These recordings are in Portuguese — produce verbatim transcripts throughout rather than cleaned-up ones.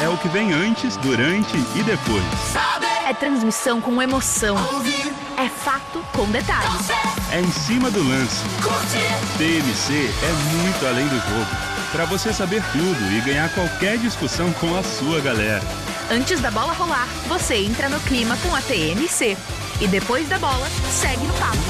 o que vem antes, durante e depois. É transmissão com emoção. É fato com detalhes. É em cima do lance. T M C é muito além do jogo. Para você saber tudo e ganhar qualquer discussão com a sua galera. Antes da bola rolar, você entra no clima com a T M C. E depois da bola, segue no papo.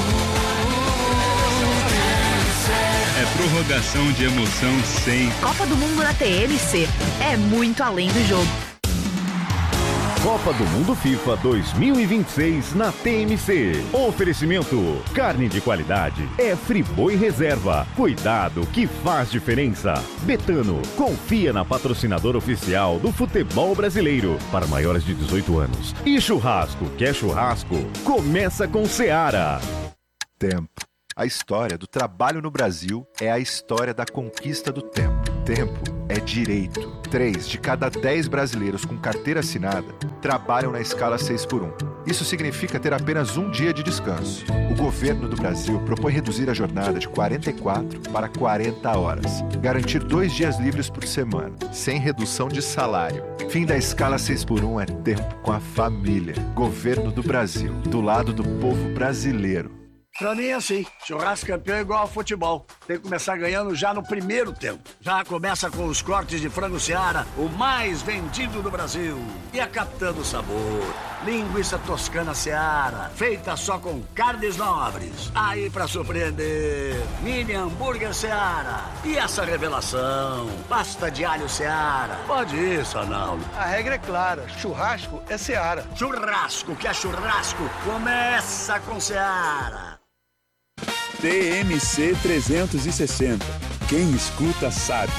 É prorrogação de emoção sem... Copa do Mundo na T M C. É muito além do jogo. Copa do Mundo FIFA dois mil e vinte e seis na T M C. Oferecimento: carne de qualidade é Friboi Reserva. Cuidado que faz diferença. Betano, confia na patrocinadora oficial do futebol brasileiro para maiores de dezoito anos. E churrasco, quer churrasco? Começa com Seara. Tempo. A história do trabalho no Brasil é a história da conquista do tempo. Tempo é direito. Três de cada dez brasileiros com carteira assinada trabalham na escala seis por um. Isso significa ter apenas um dia de descanso. O governo do Brasil propõe reduzir a jornada de quarenta e quatro para quarenta horas. Garantir dois dias livres por semana, sem redução de salário. Fim da escala seis por um é tempo com a família. Governo do Brasil, do lado do povo brasileiro. Pra mim é assim, churrasco campeão é igual ao futebol. Tem que começar ganhando já no primeiro tempo. Já começa com os cortes de frango Seara, o mais vendido do Brasil. E a Capitã do Sabor, linguiça toscana Seara, feita só com carnes nobres. Aí pra surpreender, mini hambúrguer Seara. E essa revelação, pasta de alho Seara. Pode ir, Sanaldo. A regra é clara, churrasco é Seara. Churrasco que é churrasco, começa com Seara. T M C trezentos e sessenta. Quem escuta sabe.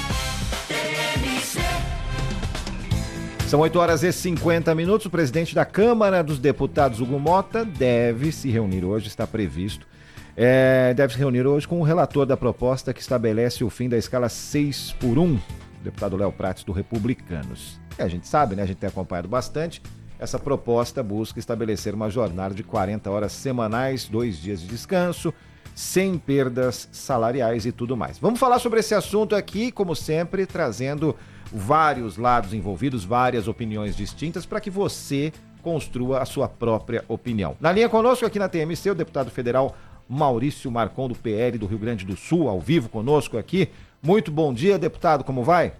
São oito horas e cinquenta minutos. O presidente da Câmara dos Deputados, Hugo Mota, deve se reunir hoje, está previsto. É, deve se reunir hoje com o relator da proposta que estabelece o fim da escala seis por um, o deputado Léo Prates, do Republicanos. E a gente sabe, né? A gente tem acompanhado bastante. Essa proposta busca estabelecer uma jornada de quarenta horas semanais, dois dias de descanso, sem perdas salariais e tudo mais. Vamos falar sobre esse assunto aqui, como sempre, trazendo vários lados envolvidos, várias opiniões distintas, para que você construa a sua própria opinião. Na linha conosco aqui na T M C, o deputado federal Maurício Marcon, do P L do Rio Grande do Sul, ao vivo conosco aqui. Muito bom dia, deputado, como vai?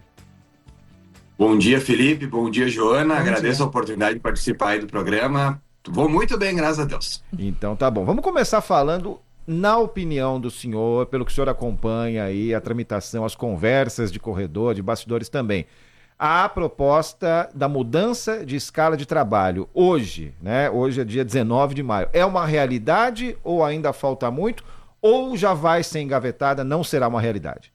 Bom dia, Felipe. Bom dia, Joana. Bom Agradeço dia. a oportunidade de participar aí do programa. Vou muito bem, graças a Deus. Então tá bom. Vamos começar falando, na opinião do senhor, pelo que o senhor acompanha aí, a tramitação, as conversas de corredor, de bastidores também. A proposta da mudança de escala de trabalho hoje, né? Hoje é dia dezenove de maio. É uma realidade ou ainda falta muito? Ou já vai ser engavetada, não será uma realidade?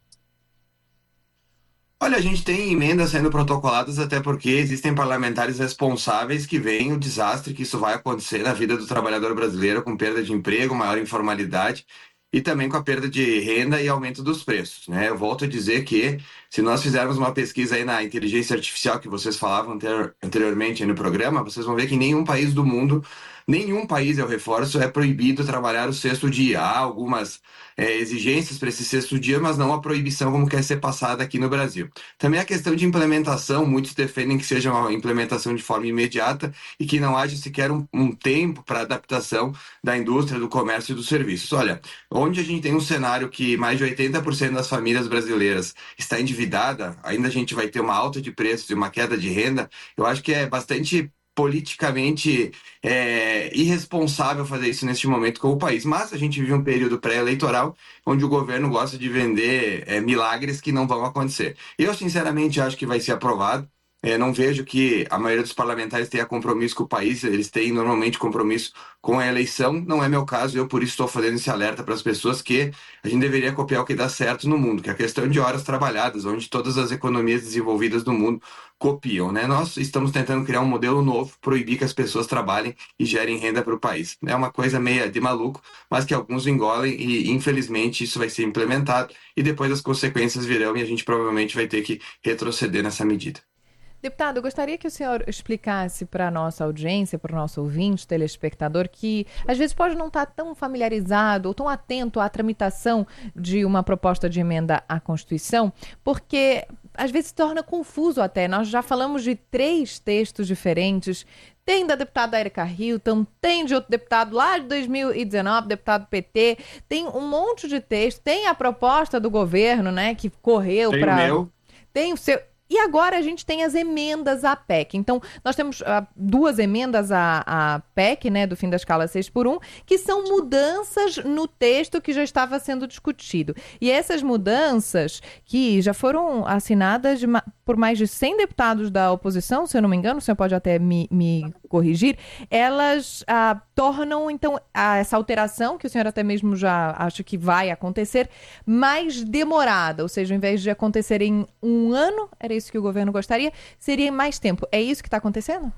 Olha, a gente tem emendas sendo protocoladas até porque existem parlamentares responsáveis que veem o desastre que isso vai acontecer na vida do trabalhador brasileiro, com perda de emprego, maior informalidade e também com a perda de renda e aumento dos preços, né? Eu volto a dizer que se nós fizermos uma pesquisa aí na inteligência artificial que vocês falavam anterior, anteriormente aí no programa, vocês vão ver que nenhum país do mundo, nenhum país, eu reforço, é proibido trabalhar o sexto dia. Há algumas é, exigências para esse sexto dia, mas não a proibição como quer ser passada aqui no Brasil. Também a questão de implementação, muitos defendem que seja uma implementação de forma imediata e que não haja sequer um, um tempo para adaptação da indústria, do comércio e dos serviços. Olha, onde a gente tem um cenário que mais de oitenta por cento das famílias brasileiras está endividada, ainda a gente vai ter uma alta de preços e uma queda de renda, eu acho que é bastante politicamente é, irresponsável fazer isso neste momento com o país. Mas a gente vive um período pré-eleitoral onde o governo gosta de vender é, milagres que não vão acontecer. Eu, sinceramente, acho que vai ser aprovado. É, não vejo que a maioria dos parlamentares tenha compromisso com o país, eles têm normalmente compromisso com a eleição. Não é meu caso, eu por isso estou fazendo esse alerta para as pessoas que a gente deveria copiar o que dá certo no mundo, que é a questão de horas trabalhadas, onde todas as economias desenvolvidas do mundo copiam, né? Nós estamos tentando criar um modelo novo, proibir que as pessoas trabalhem e gerem renda para o país. É uma coisa meia de maluco, mas que alguns engolem e, infelizmente, isso vai ser implementado e depois as consequências virão e a gente provavelmente vai ter que retroceder nessa medida. Deputado, eu gostaria que o senhor explicasse para a nossa audiência, para o nosso ouvinte, telespectador, que às vezes pode não estar tão familiarizado ou tão atento à tramitação de uma proposta de emenda à Constituição, porque às vezes se torna confuso até. Nós já falamos de três textos diferentes. Tem da deputada Erika Hilton, tem de outro deputado lá de dois mil e dezenove, deputado P T, tem um monte de texto, tem a proposta do governo, né, que correu para... Tem o meu. Tem o seu... E agora a gente tem as emendas à P E C. Então, nós temos uh, duas emendas à, à P E C, né, do fim da escala seis por um, que são mudanças no texto que já estava sendo discutido. E essas mudanças, que já foram assinadas de ma- por mais de cem deputados da oposição, se eu não me engano, o senhor pode até me, me corrigir, elas uh, tornam, então, a, essa alteração, que o senhor até mesmo já acha que vai acontecer, mais demorada. Ou seja, ao invés de acontecer em um ano, era isso que o governo gostaria, seria em mais tempo. É isso que está acontecendo?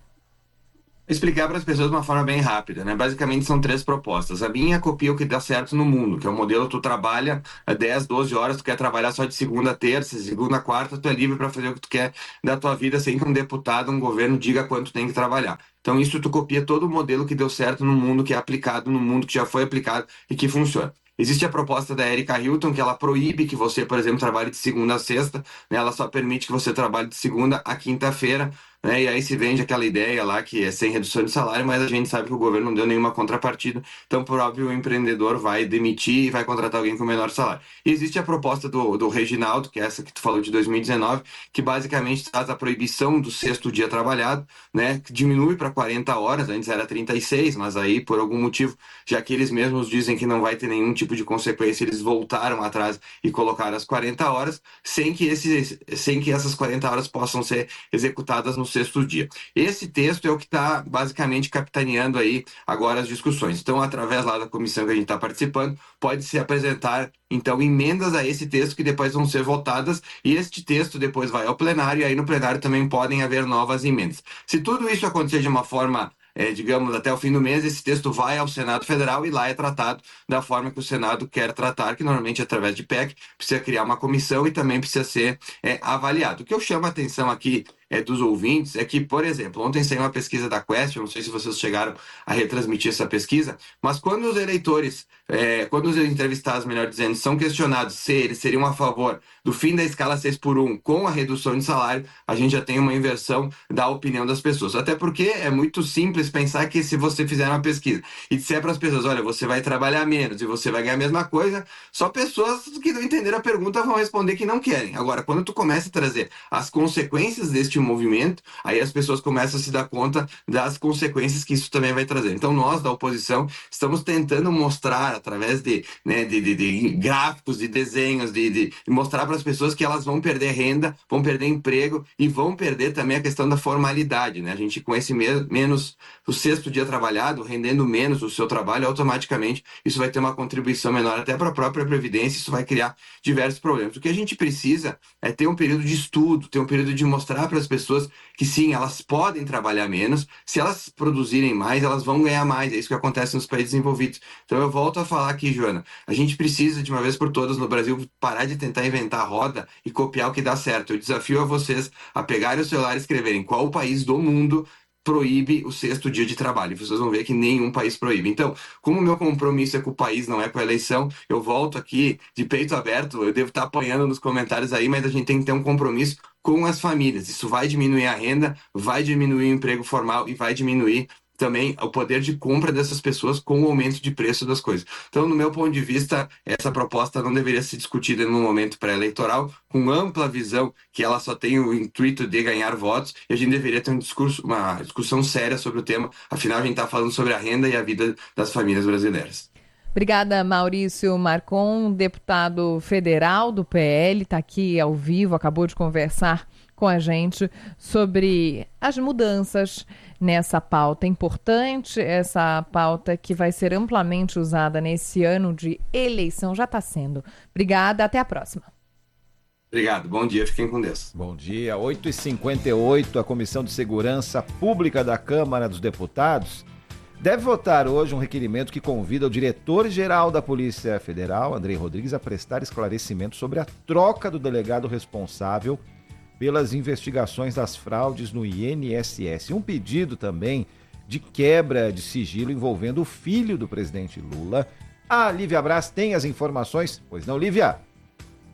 Explicar para as pessoas de uma forma bem rápida, né? Basicamente são três propostas. A minha copia o que dá certo no mundo, que é o modelo tu trabalha dez, doze horas, tu quer trabalhar só de segunda a terça, segunda a quarta, tu é livre para fazer o que tu quer da tua vida sem que um deputado, um governo diga quanto tem que trabalhar. Então isso tu copia todo o modelo que deu certo no mundo, que é aplicado no mundo, que já foi aplicado e que funciona. Existe a proposta da Erika Hilton, que ela proíbe que você, por exemplo, trabalhe de segunda a sexta, né? Ela só permite que você trabalhe de segunda a quinta-feira, né? E aí se vende aquela ideia lá que é sem redução de salário, mas a gente sabe que o governo não deu nenhuma contrapartida, então por óbvio o empreendedor vai demitir e vai contratar alguém com menor salário. E existe a proposta do, do Reginaldo, que é essa que tu falou de dois mil e dezenove, que basicamente traz a proibição do sexto dia trabalhado, né? Que diminui para quarenta horas, antes era trinta e seis, mas aí por algum motivo, já que eles mesmos dizem que não vai ter nenhum tipo de consequência, eles voltaram atrás e colocaram as quarenta horas, sem que, esses, sem que essas quarenta horas possam ser executadas no sexto dia. Esse texto é o que está basicamente capitaneando aí agora as discussões. Então, através lá da comissão que a gente está participando, pode-se apresentar, então, emendas a esse texto que depois vão ser votadas e este texto depois vai ao plenário e aí no plenário também podem haver novas emendas. Se tudo isso acontecer de uma forma É, digamos, até o fim do mês, esse texto vai ao Senado Federal e lá é tratado da forma que o Senado quer tratar, que normalmente é através de P E C, precisa criar uma comissão e também precisa ser é, avaliado. O que eu chamo a atenção aqui é, dos ouvintes é que, por exemplo, ontem saiu uma pesquisa da Quest, eu não sei se vocês chegaram a retransmitir essa pesquisa, mas quando os eleitores, é, quando os entrevistados, melhor dizendo, são questionados se eles seriam a favor do fim da escala seis por um com a redução de salário, a gente já tem uma inversão da opinião das pessoas. Até porque é muito simples pensar que se você fizer uma pesquisa e disser para as pessoas, olha, você vai trabalhar menos e você vai ganhar a mesma coisa, só pessoas que não entenderam a pergunta vão responder que não querem. Agora, quando tu começa a trazer as consequências deste movimento, aí as pessoas começam a se dar conta das consequências que isso também vai trazer. Então, nós da oposição estamos tentando mostrar através de, né, de, de, de gráficos, de desenhos, de, de mostrar para as pessoas que elas vão perder renda, vão perder emprego e vão perder também a questão da formalidade, né? A gente com esse me- menos o sexto dia trabalhado, rendendo menos o seu trabalho, automaticamente isso vai ter uma contribuição menor até para a própria Previdência, isso vai criar diversos problemas. O que a gente precisa é ter um período de estudo, ter um período de mostrar para as pessoas que sim, elas podem trabalhar menos, se elas produzirem mais, elas vão ganhar mais, é isso que acontece nos países desenvolvidos. Então eu volto a falar aqui, Joana, a gente precisa de uma vez por todas no Brasil parar de tentar inventar a roda e copiar o que dá certo. Eu desafio a vocês a pegarem o celular e escreverem qual o país do mundo proíbe o sexto dia de trabalho. Vocês vão ver que nenhum país proíbe. Então, como o meu compromisso é com o país, não é com a eleição, eu volto aqui de peito aberto, eu devo estar apanhando nos comentários aí, mas a gente tem que ter um compromisso com as famílias. Isso vai diminuir a renda, vai diminuir o emprego formal e vai diminuir também o poder de compra dessas pessoas com o aumento de preço das coisas. Então, no meu ponto de vista, essa proposta não deveria ser discutida no momento pré-eleitoral, com ampla visão que ela só tem o intuito de ganhar votos, e a gente deveria ter um discurso, uma discussão séria sobre o tema, afinal a gente está falando sobre a renda e a vida das famílias brasileiras. Obrigada, Maurício Marcon, deputado federal do P L, está aqui ao vivo, acabou de conversar com a gente sobre as mudanças nessa pauta importante, essa pauta que vai ser amplamente usada nesse ano de eleição, já está sendo. Obrigada, até a próxima. Obrigado, bom dia, fiquem com Deus. Bom dia, oito e cinquenta e oito, a Comissão de Segurança Pública da Câmara dos Deputados deve votar hoje um requerimento que convida o diretor-geral da Polícia Federal, Andrei Rodrigues, a prestar esclarecimento sobre a troca do delegado responsável pelas investigações das fraudes no I N S S. Um pedido também de quebra de sigilo envolvendo o filho do presidente Lula. A Lívia Braz tem as informações? Pois não, Lívia?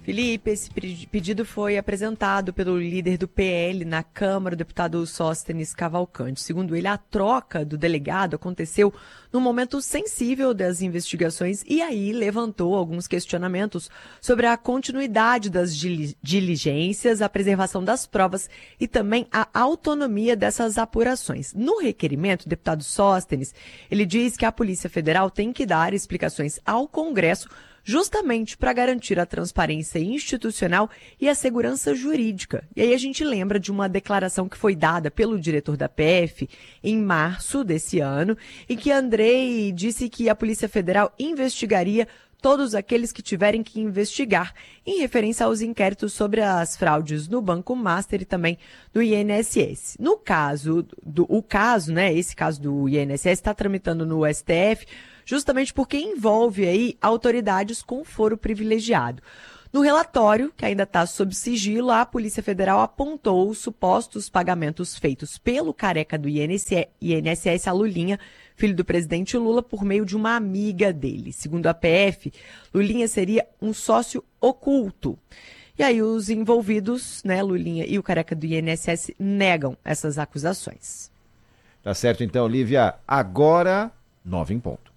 Felipe, esse pedido foi apresentado pelo líder do P L na Câmara, o deputado Sóstenes Cavalcante. Segundo ele, a troca do delegado aconteceu num momento sensível das investigações e aí levantou alguns questionamentos sobre a continuidade das diligências, a preservação das provas e também a autonomia dessas apurações. No requerimento, o deputado Sóstenes, ele diz que a Polícia Federal tem que dar explicações ao Congresso justamente para garantir a transparência institucional e a segurança jurídica. E aí a gente lembra de uma declaração que foi dada pelo diretor da P F em março desse ano, em que Andrei disse que a Polícia Federal investigaria todos aqueles que tiverem que investigar, em referência aos inquéritos sobre as fraudes no Banco Master e também do I N S S. No caso, do, o caso, né, esse caso do I N S S está tramitando no S T F, justamente porque envolve aí autoridades com foro privilegiado. No relatório, que ainda está sob sigilo, a Polícia Federal apontou os supostos pagamentos feitos pelo careca do I N S S, a Lulinha, filho do presidente Lula, por meio de uma amiga dele. Segundo a P F, Lulinha seria um sócio oculto. E aí os envolvidos, né, Lulinha e o careca do I N S S, negam essas acusações. Tá certo então, Lívia. Agora, nove em ponto.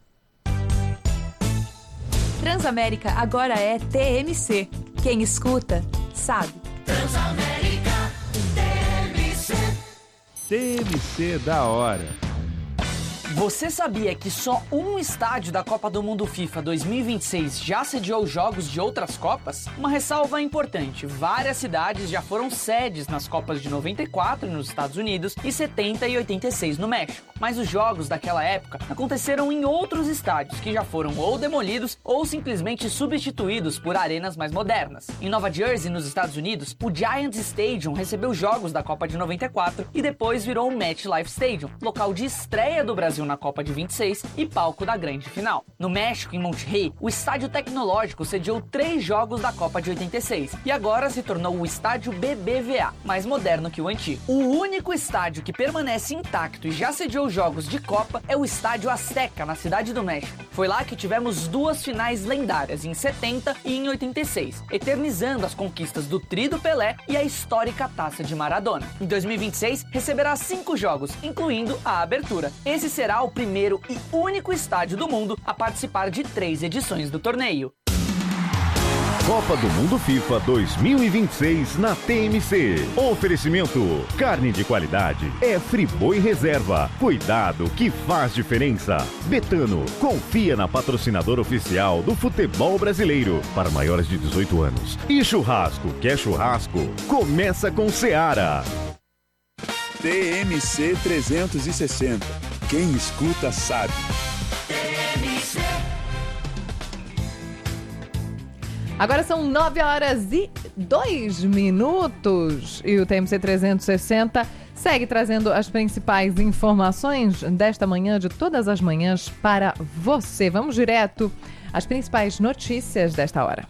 Transamérica agora é T M C. Quem escuta, sabe. Transamérica, T M C. T M C da hora. Você sabia que só um estádio da Copa do Mundo FIFA dois mil e vinte e seis já sediou jogos de outras Copas? Uma ressalva importante, várias cidades já foram sedes nas Copas de noventa e quatro nos Estados Unidos e setenta e oitenta e seis no México. Mas os jogos daquela época aconteceram em outros estádios que já foram ou demolidos ou simplesmente substituídos por arenas mais modernas. Em Nova Jersey, nos Estados Unidos, o Giants Stadium recebeu jogos da Copa de noventa e quatro e depois virou o MetLife Stadium, local de estreia do Brasil na Copa de vinte e seis e palco da grande final. No México, em Monterrey, o Estádio Tecnológico sediou três jogos da Copa de oitenta e seis e agora se tornou o Estádio B B V A, mais moderno que o antigo. O único estádio que permanece intacto e já sediou jogos de Copa é o Estádio Azteca, na Cidade do México. Foi lá que tivemos duas finais lendárias, em setenta e em oitenta e seis, eternizando as conquistas do Tri do Pelé e a histórica Taça de Maradona. Em dois mil e vinte e seis, receberá cinco jogos, incluindo a abertura. Esse será o primeiro e único estádio do mundo a participar de três edições do torneio. Copa do Mundo FIFA dois mil e vinte e seis na T M C. Oferecimento: carne de qualidade é Friboi Reserva. Cuidado que faz diferença. Betano, confia na patrocinadora oficial do futebol brasileiro para maiores de dezoito anos. E churrasco, quer churrasco? Começa com Seara. T M C trezentos e sessenta. Quem escuta sabe. Agora são nove horas e dois minutos e o T M C trezentos e sessenta segue trazendo as principais informações desta manhã, de todas as manhãs, para você. Vamos direto às principais notícias desta hora.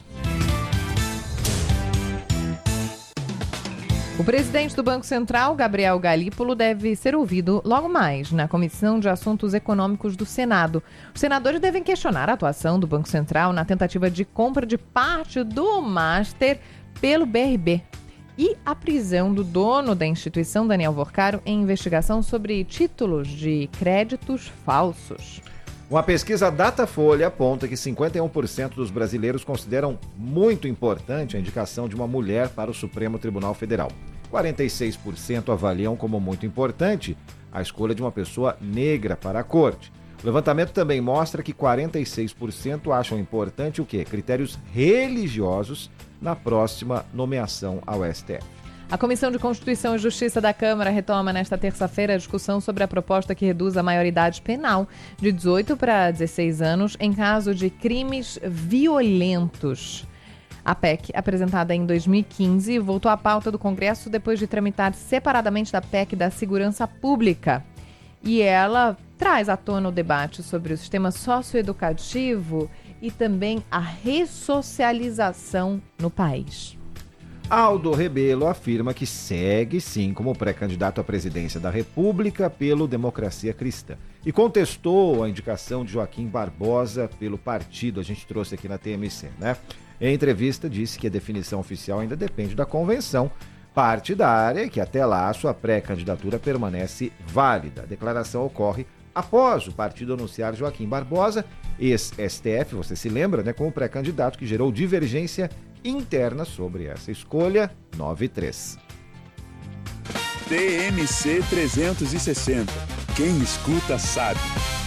O presidente do Banco Central, Gabriel Galípolo, deve ser ouvido logo mais na Comissão de Assuntos Econômicos do Senado. Os senadores devem questionar a atuação do Banco Central na tentativa de compra de parte do Master pelo B R B e a prisão do dono da instituição, Daniel Vorcaro, em investigação sobre títulos de créditos falsos. Uma pesquisa Datafolha aponta que cinquenta e um por cento dos brasileiros consideram muito importante a indicação de uma mulher para o Supremo Tribunal Federal. quarenta e seis por cento avaliam como muito importante a escolha de uma pessoa negra para a corte. O levantamento também mostra que quarenta e seis por cento acham importante o quê? Critérios religiosos na próxima nomeação ao S T F. A Comissão de Constituição e Justiça da Câmara retoma nesta terça-feira a discussão sobre a proposta que reduz a maioridade penal de dezoito para dezesseis anos em caso de crimes violentos. A P E C, apresentada em dois mil e quinze, voltou à pauta do Congresso depois de tramitar separadamente da P E C da Segurança Pública. E ela traz à tona o debate sobre o sistema socioeducativo e também a ressocialização no país. Aldo Rebelo afirma que segue, sim, como pré-candidato à presidência da República pelo Democracia Cristã e contestou a indicação de Joaquim Barbosa pelo partido. A gente trouxe aqui na T M C, né? Em entrevista, disse que a definição oficial ainda depende da convenção partidária e que até lá a sua pré-candidatura permanece válida. A declaração ocorre após o partido anunciar Joaquim Barbosa, ex-S T F, você se lembra, né, como pré-candidato, que gerou divergência interna sobre essa escolha. Nove três. T M C trezentos e sessenta. Quem escuta sabe.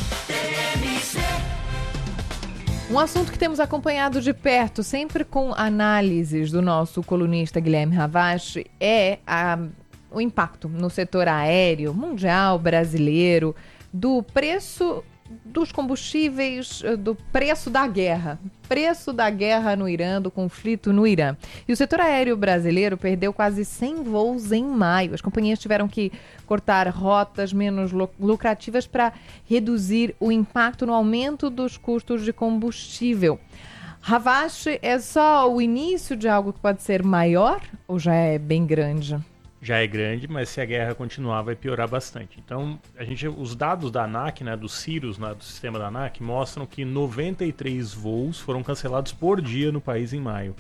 Um assunto que temos acompanhado de perto, sempre com análises do nosso colunista Guilherme Ravache, é a, o impacto no setor aéreo mundial, brasileiro, do preço dos combustíveis, do preço da guerra. Preço da guerra no Irã, do conflito no Irã. E o setor aéreo brasileiro perdeu quase cem voos em maio. As companhias tiveram que cortar rotas menos lucrativas para reduzir o impacto no aumento dos custos de combustível. Ravache, é só o início de algo que pode ser maior ou já é bem grande? Já é grande, mas se a guerra continuar vai piorar bastante. Então, a gente, os dados da ANAC, né, dos Cirrus, né, do sistema da ANAC, mostram que noventa e três voos foram cancelados por dia no país em maio.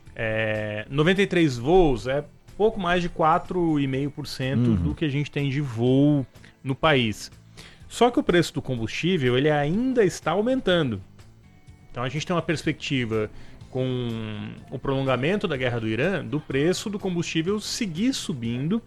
É, noventa e três voos é pouco mais de quatro vírgula cinco por cento uhum. do que a gente tem de voo no país. Só que o preço do combustível ele ainda está aumentando. Então, a gente tem uma perspectiva com o prolongamento da guerra do Irã, do preço do combustível seguir subindo,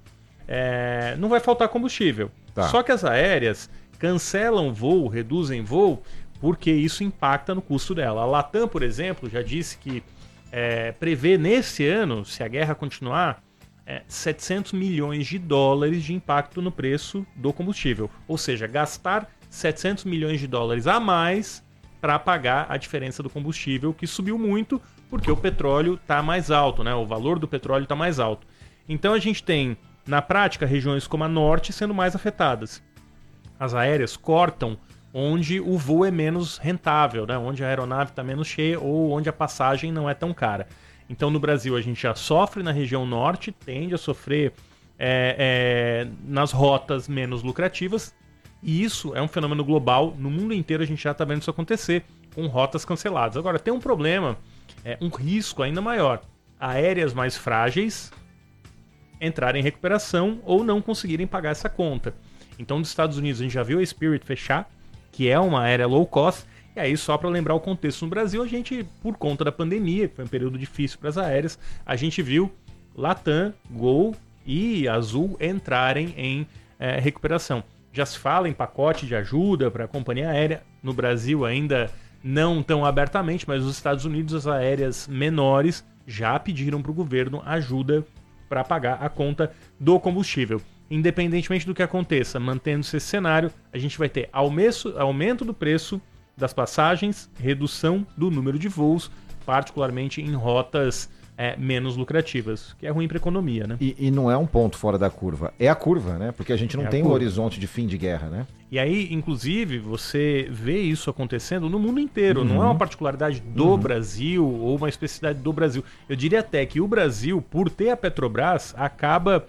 é, não vai faltar combustível. Tá. Só que as aéreas cancelam voo, reduzem voo, porque isso impacta no custo dela. A Latam, por exemplo, já disse que é, prevê nesse ano, se a guerra continuar, é, setecentos milhões de dólares de impacto no preço do combustível. Ou seja, gastar setecentos milhões de dólares a mais para pagar a diferença do combustível, que subiu muito porque o petróleo está mais alto, né? O valor do petróleo está mais alto. Então a gente tem, na prática, regiões como a Norte sendo mais afetadas. As aéreas cortam onde o voo é menos rentável, né? Onde a aeronave está menos cheia ou onde a passagem não é tão cara. Então no Brasil a gente já sofre na região Norte, tende a sofrer é, é, nas rotas menos lucrativas. E isso é um fenômeno global, no mundo inteiro a gente já está vendo isso acontecer, com rotas canceladas. Agora, tem um problema, é, um risco ainda maior. Aéreas mais frágeis entrarem em recuperação ou não conseguirem pagar essa conta. Então, nos Estados Unidos, a gente já viu a Spirit fechar, que é uma aérea low cost. E aí, só para lembrar o contexto no Brasil, a gente, por conta da pandemia, que foi um período difícil para as aéreas, a gente viu Latam, Gol e Azul entrarem em é, recuperação. Já se fala em pacote de ajuda para a companhia aérea. No Brasil ainda não tão abertamente, mas nos Estados Unidos as aéreas menores já pediram para o governo ajuda para pagar a conta do combustível. Independentemente do que aconteça, mantendo-se esse cenário, a gente vai ter aumento do preço das passagens, redução do número de voos, particularmente em rotas É, menos lucrativas, que é ruim para a economia, né? E, e não é um ponto fora da curva, é a curva, né? Porque a gente não é tem um horizonte de fim de guerra, né? E aí, inclusive, você vê isso acontecendo no mundo inteiro, uhum. não é uma particularidade do uhum. Brasil ou uma especificidade do Brasil. Eu diria até que o Brasil, por ter a Petrobras, acaba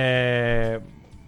é,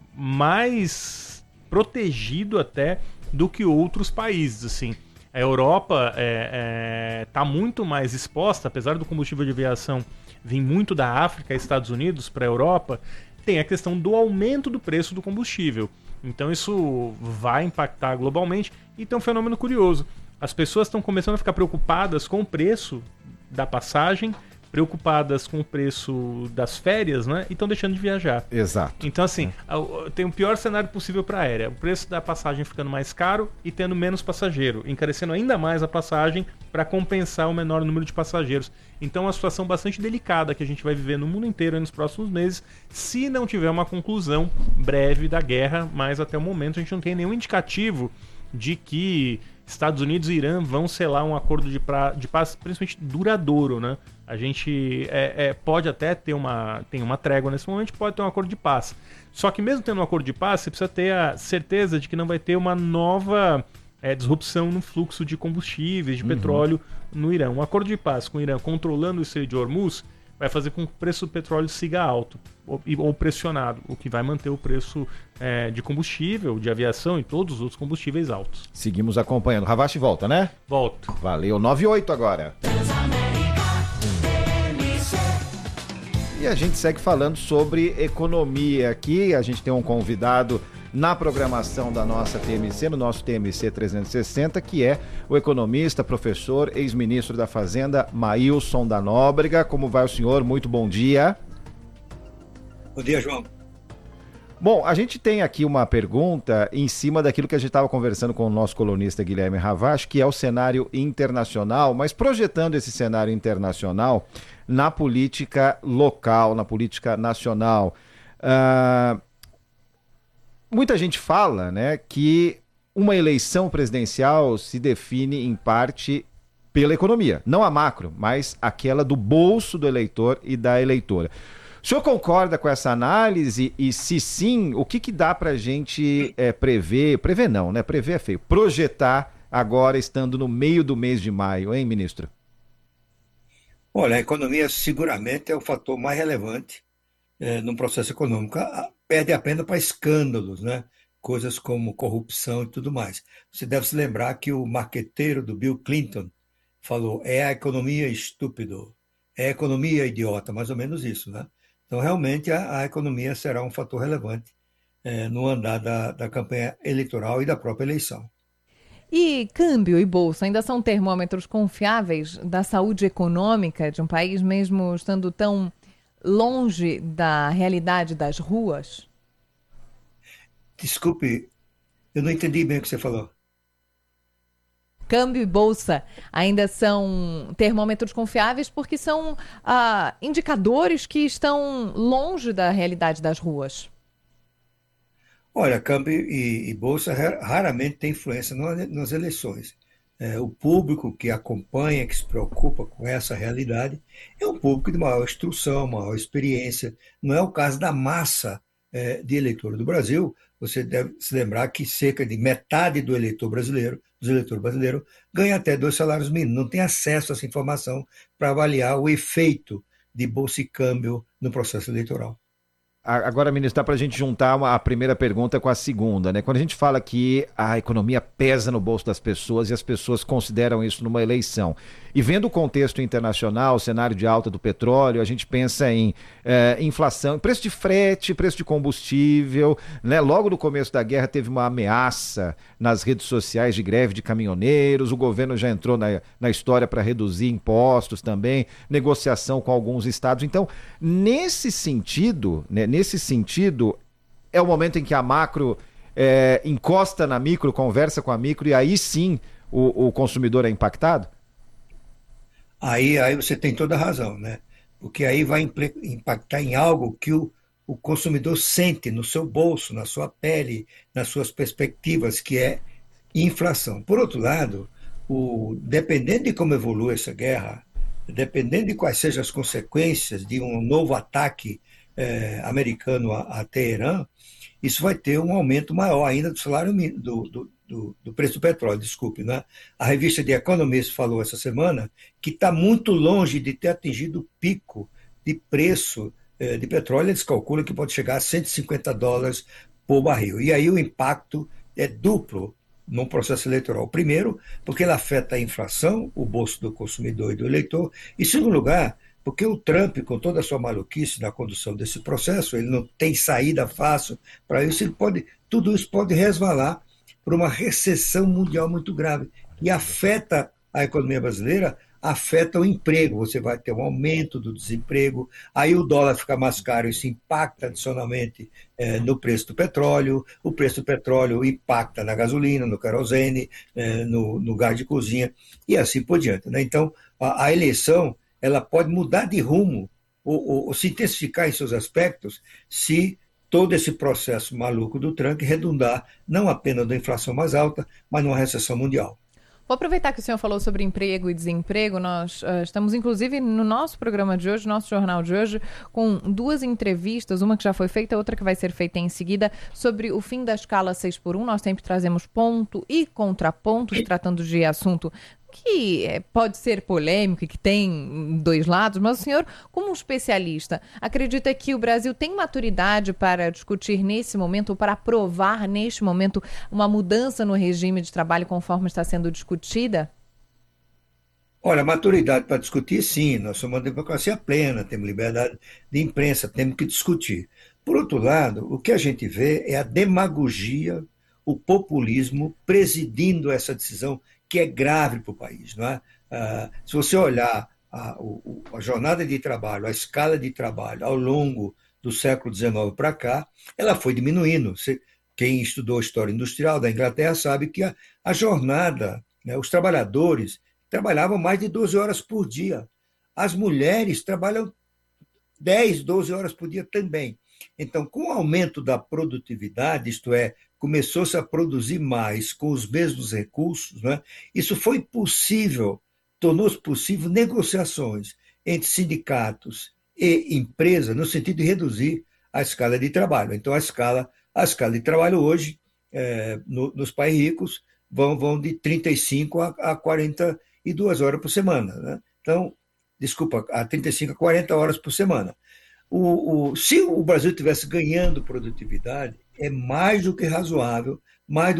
mais protegido até do que outros países, assim. A Europa está é, é, muito mais exposta, apesar do combustível de aviação vir muito da África e Estados Unidos para a Europa, tem a questão do aumento do preço do combustível. Então isso vai impactar globalmente e tem um fenômeno curioso. As pessoas estão começando a ficar preocupadas com o preço da passagem, preocupadas com o preço das férias, né? E estão deixando de viajar. Exato. Então, assim, é. tem o pior cenário possível para a aérea. O preço da passagem ficando mais caro e tendo menos passageiro, encarecendo ainda mais a passagem para compensar o menor número de passageiros. Então, é uma situação bastante delicada que a gente vai viver no mundo inteiro nos próximos meses, se não tiver uma conclusão breve da guerra, mas até o momento a gente não tem nenhum indicativo de que Estados Unidos e Irã vão selar um acordo de, pra, de paz, principalmente duradouro, né? A gente é, é, pode até ter uma, tem uma trégua nesse momento, pode ter um acordo de paz. Só que mesmo tendo um acordo de paz, você precisa ter a certeza de que não vai ter uma nova é, disrupção no fluxo de combustíveis, de uhum. petróleo no Irã. Um acordo de paz com o Irã controlando o Estreito de Hormuz vai fazer com que o preço do petróleo siga alto ou, ou pressionado, o que vai manter o preço é, de combustível, de aviação e todos os outros combustíveis altos. Seguimos acompanhando. Ravache volta, né? Volto. Valeu. nove e oito agora. E a gente segue falando sobre economia aqui. A gente tem um convidado na programação da nossa T M C, no nosso T M C trezentos e sessenta, que é o economista, professor, ex-ministro da Fazenda, Maílson da Nóbrega. Como vai o senhor? Muito bom dia. Bom dia, João. Bom, a gente tem aqui uma pergunta em cima daquilo que a gente estava conversando com o nosso colunista Guilherme Ravache, que é o cenário internacional, mas projetando esse cenário internacional na política local, na política nacional. Uh, muita gente fala, né, que uma eleição presidencial se define em parte pela economia, não a macro, mas aquela do bolso do eleitor e da eleitora. O senhor concorda com essa análise? E se sim, o que, que dá para a gente é, prever, prever não, né? Prever é feio, projetar agora estando no meio do mês de maio, hein, ministro? Olha, a economia seguramente é o fator mais relevante é, no processo econômico. Perde apenas para escândalos, né? Coisas como corrupção e tudo mais. Você deve se lembrar que o marqueteiro do Bill Clinton falou, é a economia estúpido, é a economia idiota, mais ou menos isso, né? Então, realmente, a, a economia será um fator relevante é, no andar da, da campanha eleitoral e da própria eleição. E câmbio e bolsa ainda são termômetros confiáveis da saúde econômica de um país, mesmo estando tão longe da realidade das ruas? Desculpe, eu não entendi bem o que você falou. Câmbio e bolsa ainda são termômetros confiáveis porque são ah, indicadores que estão longe da realidade das ruas. Olha, câmbio e, e bolsa raramente tem influência no, nas eleições. É, o público que acompanha, que se preocupa com essa realidade, é um público de maior instrução, maior experiência. Não é o caso da massa é, de eleitor do Brasil. Você deve se lembrar que cerca de metade do eleitor brasileiro, dos eleitores brasileiros, ganha até dois salários mínimos. Não tem acesso a essa informação para avaliar o efeito de bolsa e câmbio no processo eleitoral. Agora, ministro, dá para a gente juntar a primeira pergunta com a segunda, né? Quando a gente fala que a economia pesa no bolso das pessoas e as pessoas consideram isso numa eleição, e vendo o contexto internacional, o cenário de alta do petróleo, a gente pensa em eh, inflação, preço de frete, preço de combustível, né? Logo no começo da guerra teve uma ameaça nas redes sociais de greve de caminhoneiros, o governo já entrou na, na história para reduzir impostos também, negociação com alguns estados. Então, nesse sentido, né? Nesse sentido, é o momento em que a macro é, encosta na micro, conversa com a micro, e aí sim o, o consumidor é impactado? Aí, aí você tem toda a razão, né? Porque aí vai impactar em algo que o, o consumidor sente no seu bolso, na sua pele, nas suas perspectivas, que é inflação. Por outro lado, o, dependendo de como evolui essa guerra, dependendo de quais sejam as consequências de um novo ataque É, americano a, a Teherã, isso vai ter um aumento maior ainda do salário do, do, do, do preço do petróleo, desculpe, né? A revista The Economist falou essa semana que está muito longe de ter atingido o pico de preço eh, de petróleo. Eles calculam que pode chegar a cento e cinquenta dólares por barril. E aí o impacto é duplo no processo eleitoral. Primeiro, porque ele afeta a inflação, o bolso do consumidor e do eleitor. E, em segundo lugar, porque o Trump, com toda a sua maluquice na condução desse processo, ele não tem saída fácil para isso, ele pode, tudo isso pode resvalar para uma recessão mundial muito grave. E afeta a economia brasileira, afeta o emprego. Você vai ter um aumento do desemprego, aí o dólar fica mais caro, isso impacta adicionalmente eh, no preço do petróleo, o preço do petróleo impacta na gasolina, no querosene, eh, no, no gás de cozinha, e assim por diante, né? Então, a, a eleição ela pode mudar de rumo ou, ou, ou se intensificar em seus aspectos se todo esse processo maluco do Trump redundar não apenas na inflação mais alta, mas numa recessão mundial. Vou aproveitar que o senhor falou sobre emprego e desemprego. Nós uh, estamos, inclusive, no nosso programa de hoje, nosso jornal de hoje, com duas entrevistas, uma que já foi feita, outra que vai ser feita em seguida, sobre o fim da escala seis por um. Nós sempre trazemos ponto e contraponto, se tratando de assunto que pode ser polêmico e que tem dois lados, mas o senhor, como um especialista, acredita que o Brasil tem maturidade para discutir nesse momento, ou para aprovar neste momento, uma mudança no regime de trabalho conforme está sendo discutida? Olha, maturidade para discutir, sim, nós somos uma democracia plena, temos liberdade de imprensa, temos que discutir. Por outro lado, o que a gente vê é a demagogia, o populismo presidindo essa decisão que é grave para o país. Não é? Ah, se você olhar a, o, a jornada de trabalho, a escala de trabalho ao longo do século dezenove para cá, ela foi diminuindo. Você, quem estudou história industrial da Inglaterra sabe que a, a jornada, né, os trabalhadores trabalhavam mais de doze horas por dia. As mulheres trabalham dez, doze horas por dia também. Então, com o aumento da produtividade, isto é, começou-se a produzir mais com os mesmos recursos, né? Isso foi possível, tornou-se possível negociações entre sindicatos e empresas no sentido de reduzir a escala de trabalho. Então, a escala, a escala de trabalho hoje, é, no, nos países ricos, vão, vão de trinta e cinco a, a quarenta e duas horas por semana. Né? Então, desculpa, a trinta e cinco a quarenta horas por semana. O, o, se o Brasil estivesse ganhando produtividade, é mais do que razoável, mais do